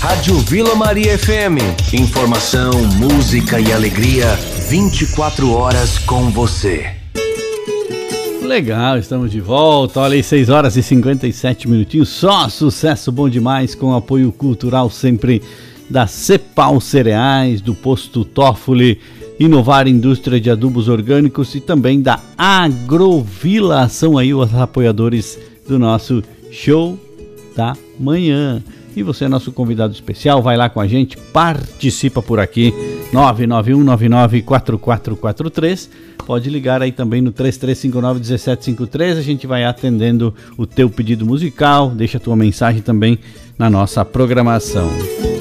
Rádio Vila Maria FM. Informação, música e alegria 24 horas com você. Legal, estamos de volta. Olha aí, 6 horas e 57 minutinhos. Só sucesso bom demais, com apoio cultural sempre da Cepal Cereais, do Posto Toffoli, Inovar Indústria de Adubos Orgânicos e também da Agrovila. São aí os apoiadores do nosso show da manhã. E você é nosso convidado especial, vai lá com a gente, participa por aqui, 991994443. Pode ligar aí também no 3359-1753, a gente vai atendendo o teu pedido musical, deixa a tua mensagem também na nossa programação.